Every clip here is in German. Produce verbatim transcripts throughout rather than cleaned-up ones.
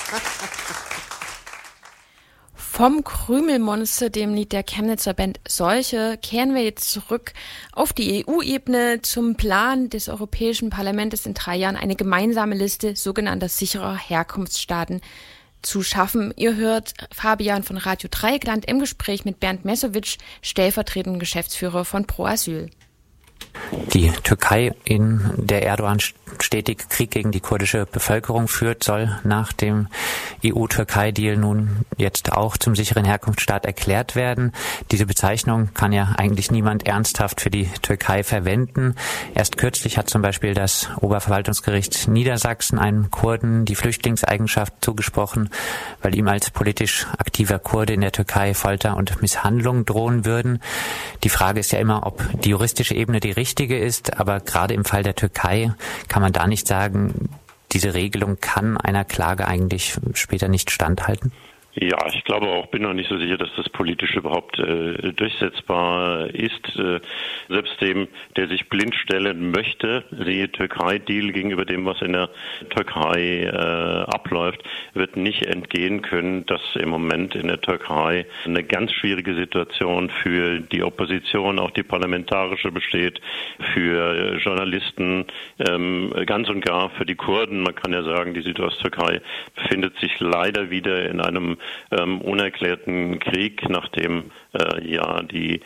Vom Krümelmonster, dem Lied der Chemnitzer Band Seuche, kehren wir jetzt zurück auf die E U-Ebene zum Plan des Europäischen Parlaments in drei Jahren eine gemeinsame Liste sogenannter sicherer Herkunftsstaaten zu schaffen. Ihr hört Fabian von Radio Dreieckland im Gespräch mit Bernd Messowitsch, stellvertretender Geschäftsführer von Pro Asyl. Die Türkei, in der Erdogan stetig Krieg gegen die kurdische Bevölkerung führt, soll nach dem E U-Türkei-Deal nun jetzt auch zum sicheren Herkunftsstaat erklärt werden. Diese Bezeichnung kann ja eigentlich niemand ernsthaft für die Türkei verwenden. Erst kürzlich hat zum Beispiel das Oberverwaltungsgericht Niedersachsen einem Kurden die Flüchtlingseigenschaft zugesprochen, weil ihm als politisch aktiver Kurde in der Türkei Folter und Misshandlung drohen würden. Die Frage ist ja immer, ob die juristische Ebene die richtige ist, aber gerade im Fall der Türkei kann man da nicht sagen, diese Regelung kann einer Klage eigentlich später nicht standhalten? Ja, ich glaube auch, bin noch nicht so sicher, dass das politisch überhaupt äh, durchsetzbar ist. Äh, selbst dem, der sich blind stellen möchte, siehe Türkei-Deal gegenüber dem, was in der Türkei äh, abläuft, wird nicht entgehen können, dass im Moment in der Türkei eine ganz schwierige Situation für die Opposition, auch die parlamentarische, besteht, für Journalisten, ähm, ganz und gar für die Kurden. Man kann ja sagen, die Südosttürkei befindet sich leider wieder in einem Ähm, unerklärten Krieg, nachdem äh, ja die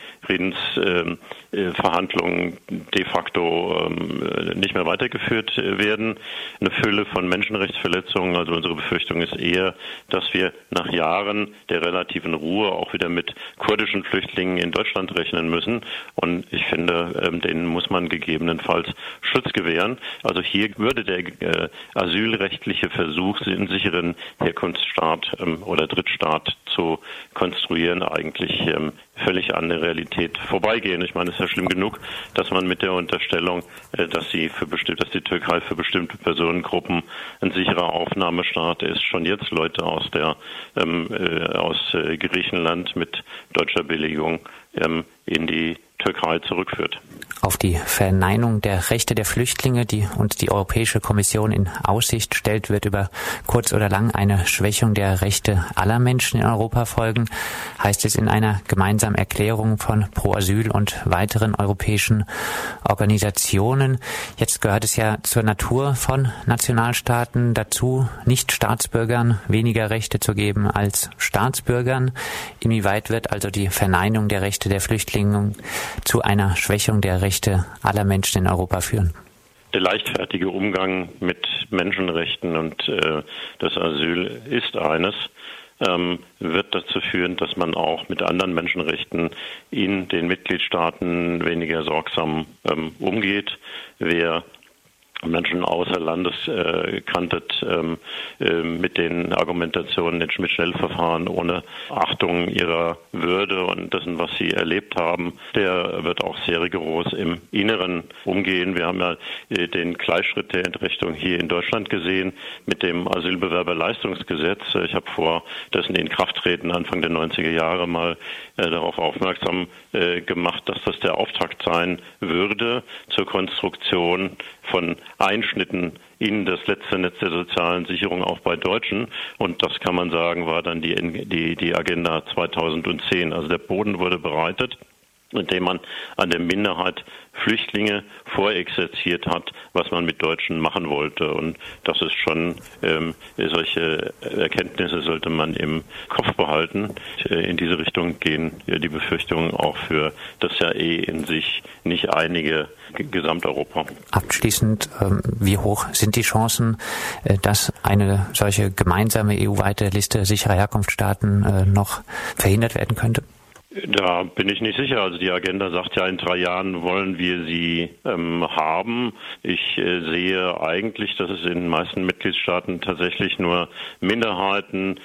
Friedensverhandlungen äh, de facto ähm, nicht mehr weitergeführt werden. Eine Fülle von Menschenrechtsverletzungen. Also unsere Befürchtung ist eher, dass wir nach Jahren der relativen Ruhe auch wieder mit kurdischen Flüchtlingen in Deutschland rechnen müssen. Und ich finde, ähm, denen muss man gegebenenfalls Schutz gewähren. Also hier würde der äh, asylrechtliche Versuch, einen sicheren Herkunftsstaat ähm, oder Drittstaat zu konstruieren, eigentlich ähm, völlig an der Realität vorbeigehen. Ich meine, es ist ja schlimm genug, dass man mit der Unterstellung, äh, dass sie für bestimmt, dass die Türkei für bestimmte Personengruppen ein sicherer Aufnahmestaat ist, schon jetzt Leute aus der ähm, äh, aus äh, Griechenland mit deutscher Billigung ähm, in die Türkei zurückführt. Auf die Verneinung der Rechte der Flüchtlinge, die uns die Europäische Kommission in Aussicht stellt, wird über kurz oder lang eine Schwächung der Rechte aller Menschen in Europa folgen, heißt es in einer gemeinsamen Erklärung von Pro Asyl und weiteren europäischen Organisationen. Jetzt gehört es ja zur Natur von Nationalstaaten dazu, Nicht-Staatsbürgern weniger Rechte zu geben als Staatsbürgern. Inwieweit wird also die Verneinung der Rechte der Flüchtlinge zu einer Schwächung der Rechte aller Menschen in Europa führen? Der leichtfertige Umgang mit Menschenrechten und äh, das Asyl ist eines, ähm, wird dazu führen, dass man auch mit anderen Menschenrechten in den Mitgliedstaaten weniger sorgsam ähm, umgeht. Wer Menschen außer Landes äh, kanntet ähm, äh, mit den Argumentationen, den Schmidt-Schnell-Verfahren ohne Achtung ihrer Würde und dessen, was sie erlebt haben, der wird auch sehr rigoros im Inneren umgehen. Wir haben ja äh, den Gleichschritt der Entrechtung hier in Deutschland gesehen mit dem Asylbewerberleistungsgesetz. Ich habe vor dessen Inkrafttreten Anfang der neunziger Jahre mal äh, darauf aufmerksam äh, gemacht, dass das der Auftakt sein würde zur Konstruktion von Einschnitten in das letzte Netz der sozialen Sicherung auch bei Deutschen. Und das kann man sagen, war dann die, die, die Agenda zweitausendzehn. Also der Boden wurde bereitet, indem man an der Minderheit Flüchtlinge vorexerziert hat, was man mit Deutschen machen wollte. Und das ist schon, ähm, solche Erkenntnisse sollte man im Kopf behalten. In diese Richtung gehen ja die Befürchtungen auch für das ja eh in sich nicht einige Gesamteuropa. Abschließend, ähm, wie hoch sind die Chancen, äh, dass eine solche gemeinsame E U-weite Liste sicherer Herkunftsstaaten äh, noch verhindert werden könnte? Da bin ich nicht sicher. Also die Agenda sagt ja, in drei Jahren wollen wir sie ähm, haben. Ich äh, sehe eigentlich, dass es in den meisten Mitgliedstaaten tatsächlich nur Minderheiten,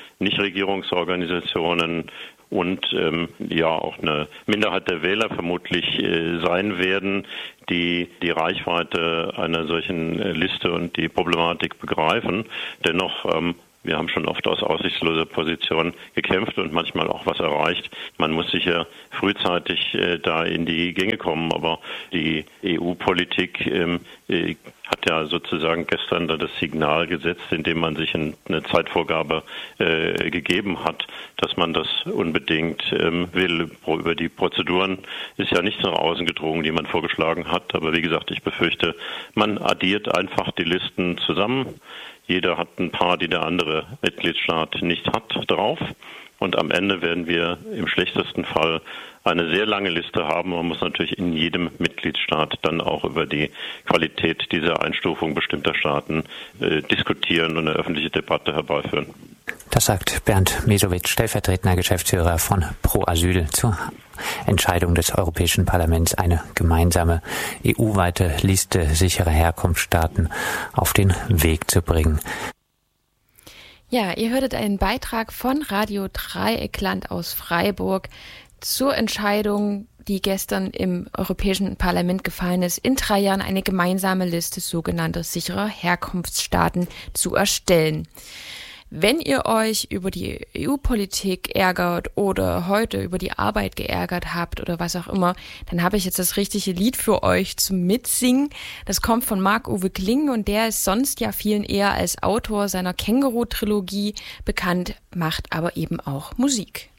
Nichtregierungsorganisationen und ähm, ja auch eine Minderheit der Wähler vermutlich äh, sein werden, die die Reichweite einer solchen äh, Liste und die Problematik begreifen. Dennoch ähm, Wir haben schon oft aus aussichtsloser Position gekämpft und manchmal auch was erreicht. Man muss sicher frühzeitig äh, da in die Gänge kommen, aber die E U-Politik ähm, äh, hat ja sozusagen gestern da das Signal gesetzt, indem man sich eine Zeitvorgabe äh, gegeben hat, dass man das unbedingt ähm, will. Über die Prozeduren ist ja nichts nach außen gedrungen, die man vorgeschlagen hat. Aber wie gesagt, ich befürchte, man addiert einfach die Listen zusammen. Jeder hat ein paar, die der andere Mitgliedstaat nicht hat, drauf. Und am Ende werden wir im schlechtesten Fall eine sehr lange Liste haben. Man muss natürlich in jedem Mitgliedstaat dann auch über die Qualität dieser Einstufung bestimmter Staaten äh, diskutieren und eine öffentliche Debatte herbeiführen. Das sagt Bernd Mesowitsch, stellvertretender Geschäftsführer von Pro Asyl, zur Entscheidung des Europäischen Parlaments, eine gemeinsame E U-weite Liste sicherer Herkunftsstaaten auf den Weg zu bringen. Ja, ihr hörtet einen Beitrag von Radio Dreieckland aus Freiburg zur Entscheidung, die gestern im Europäischen Parlament gefallen ist, in drei Jahren eine gemeinsame Liste sogenannter sicherer Herkunftsstaaten zu erstellen. Wenn ihr euch über die E U-Politik ärgert oder heute über die Arbeit geärgert habt oder was auch immer, dann habe ich jetzt das richtige Lied für euch zum Mitsingen. Das kommt von Marc-Uwe Kling und der ist sonst ja vielen eher als Autor seiner Känguru-Trilogie bekannt, macht aber eben auch Musik.